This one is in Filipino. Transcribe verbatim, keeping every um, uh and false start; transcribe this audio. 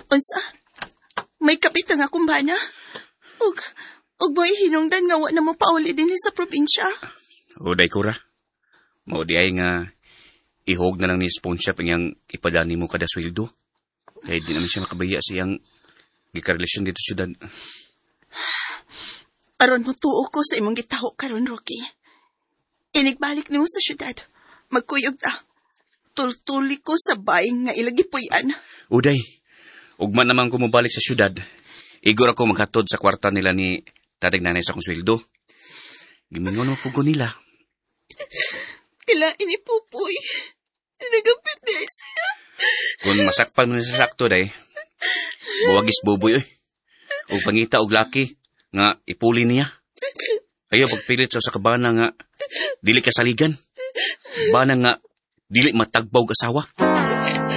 Unsa? May kapit nga kumbana? Ug, ug mo ihinungdan nga wa na mo pauli din sa probinsya? O, day kura. Mao di ay nga ihog na lang ni sponsor pang ipadani mo kada sweldo. Kaya di naman siya makabaya siyang gikarelasyon dito sa syudad. Aron mo tuo ko sa imong gitaho karon, Rocky. Inigbalik nimo sa syudad. Magkuyog ta. Tultuli ko sa bayng nga ilagipuyan. Uday, ugma naman ko mabalik sa syudad. Igor ako maghatod sa kwarta nila ni tadig nanay sa kong sweldo. Gimingon mo pugo nila. Ila ini pupoy. Nagapit na siya. Kung masakpan mo sa sakto, day, buwagis buboy, oy. O pangita og laki, nga ipuli niya. Ayaw pagpilit sa kabana nga, dili kasaligan. Bana nga, dili matagbaw asawa.